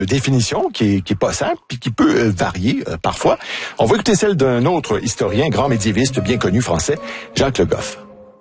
définition qui est pas simple puis qui peut varier parfois. On va écouter celle d'un autre historien, grand médiéviste bien connu français, Jacques Le Goff.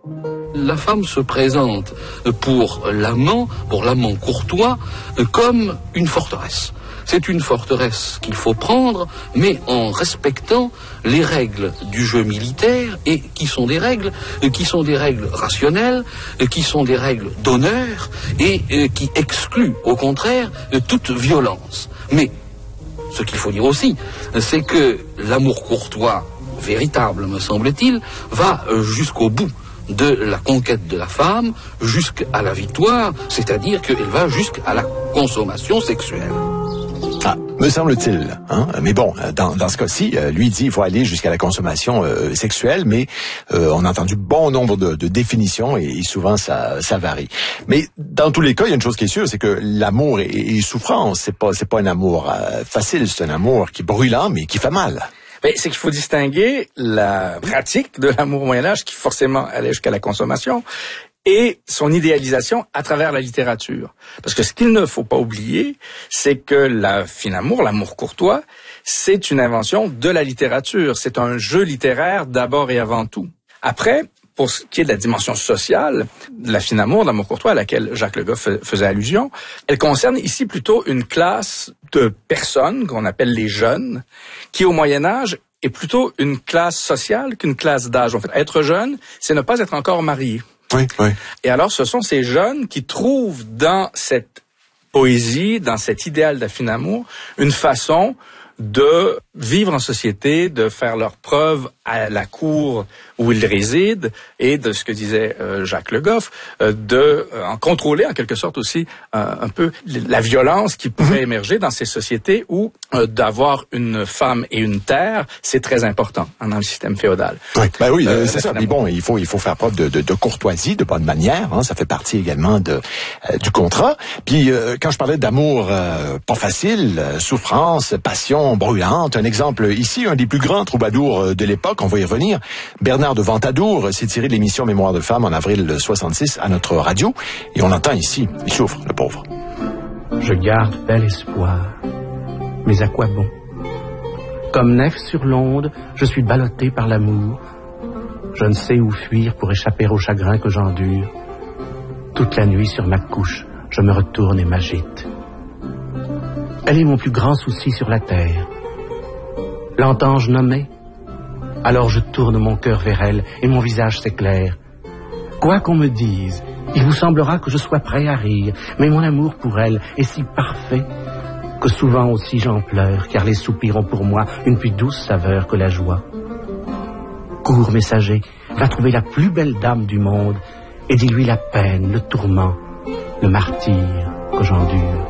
La femme se présente pour l'amant courtois, comme une forteresse. C'est une forteresse qu'il faut prendre, mais en respectant les règles du jeu militaire, et qui sont des règles rationnelles, qui sont des règles d'honneur, et qui excluent, au contraire, toute violence. Mais ce qu'il faut dire aussi, c'est que l'amour courtois véritable, me semble-t-il, va jusqu'au bout de la conquête de la femme, jusqu'à la victoire, c'est-à-dire qu'elle va jusqu'à la consommation sexuelle. Ah, me semble-t-il. Hein? Mais bon, dans ce cas-ci, lui dit qu'il faut aller jusqu'à la consommation sexuelle, mais on a entendu bon nombre de définitions et souvent ça varie. Mais dans tous les cas, il y a une chose qui est sûre, c'est que l'amour est souffrance. C'est pas un amour facile, c'est un amour qui est brûlant, mais qui fait mal. Mais c'est qu'il faut distinguer la pratique de l'amour au Moyen-Âge, qui forcément allait jusqu'à la consommation, et son idéalisation à travers la littérature. Parce que ce qu'il ne faut pas oublier, c'est que l'amour courtois, c'est une invention de la littérature. C'est un jeu littéraire d'abord et avant tout. Après, pour ce qui est de la dimension sociale, de la fine amour, l'amour courtois à laquelle Jacques Le Goff faisait allusion, elle concerne ici plutôt une classe de personnes qu'on appelle les jeunes, qui au Moyen-Âge est plutôt une classe sociale qu'une classe d'âge. En fait, être jeune, c'est ne pas être encore marié. Oui, oui. Et alors, ce sont ces jeunes qui trouvent dans cette poésie, dans cet idéal de la fine amour, une façon de vivre en société, de faire leurs preuves à la cour où ils résident, et de ce que disait Jacques Le Goff, en contrôler en quelque sorte aussi un peu la violence qui pourrait émerger dans ces sociétés où d'avoir une femme et une terre, c'est très important dans le système féodal. Oui, c'est ça. Mais bon, il faut faire preuve de courtoisie, de bonne manière. Hein, ça fait partie également du contrat. Puis quand je parlais d'amour pas facile, souffrance, passion brûlante, un exemple ici, un des plus grands troubadours de l'époque, on va y revenir, Bernard de Ventadour, s'est tiré de l'émission Mémoire de femme en avril 66 à notre radio, et on l'entend ici, il souffre, le pauvre. Je garde bel espoir, mais à quoi bon? Comme nef sur l'onde, je suis ballotté par l'amour. Je ne sais où fuir pour échapper au chagrin que j'endure. Toute la nuit sur ma couche, je me retourne et m'agite. Elle est mon plus grand souci sur la terre. L'entends-je nommer? Alors je tourne mon cœur vers elle et mon visage s'éclaire. Quoi qu'on me dise, il vous semblera que je sois prêt à rire, mais mon amour pour elle est si parfait que souvent aussi j'en pleure, car les soupirs ont pour moi une plus douce saveur que la joie. Cours, messager, va trouver la plus belle dame du monde et dis-lui la peine, le tourment, le martyre que j'endure.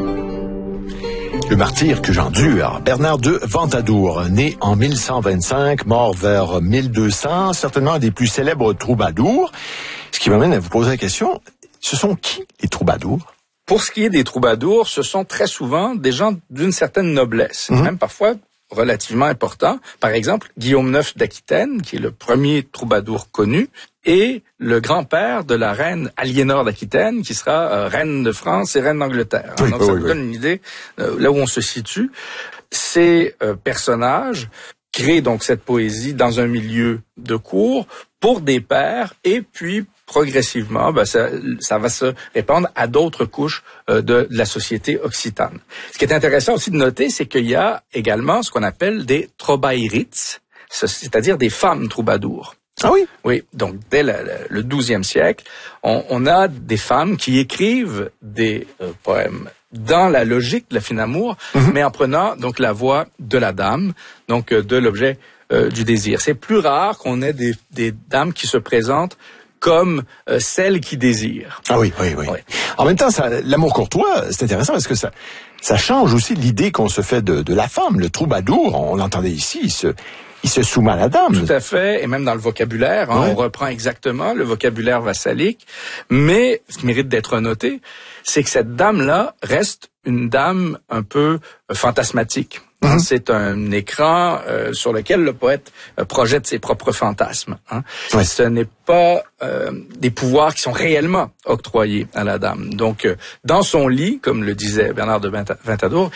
Le martyr que j'endure. Bernard de Ventadour, né en 1125, mort vers 1200, certainement un des plus célèbres troubadours. Ce qui m'amène à vous poser la question, ce sont qui les troubadours? Pour ce qui est des troubadours, ce sont très souvent des gens d'une certaine noblesse, même parfois relativement importants. Par exemple, Guillaume IX d'Aquitaine, qui est le premier troubadour connu, et le grand-père de la reine Aliénor d'Aquitaine, qui sera reine de France et reine d'Angleterre. Oui, donc ça vous donne une idée là où on se situe. Ces personnages créent donc cette poésie dans un milieu de cour pour des pairs, et puis progressivement, ça va se répandre à d'autres couches de la société occitane. Ce qui est intéressant aussi de noter, c'est qu'il y a également ce qu'on appelle des trobaïrites, c'est-à-dire des femmes troubadours. Ah oui? Oui, donc dès le XIIe siècle, on a des femmes qui écrivent des poèmes dans la logique de la fine amour, mais en prenant donc la voix de la dame, donc de l'objet du désir. C'est plus rare qu'on ait des dames qui se présentent comme celles qui désirent. Ah oui. En même temps, l'amour courtois, c'est intéressant parce que ça change aussi l'idée qu'on se fait de la femme. Le troubadour, on l'entendait ici, il se soumet à la dame. Tout à fait, et même dans le vocabulaire, on reprend exactement le vocabulaire vassalique, mais ce qui mérite d'être noté, c'est que cette dame-là reste une dame un peu fantasmatique. Hein, c'est un écran sur lequel le poète projette ses propres fantasmes. Hein. Oui. Ce n'est pas des pouvoirs qui sont réellement octroyés à la dame. Donc, dans son lit, comme le disait Bernard de Ventadour,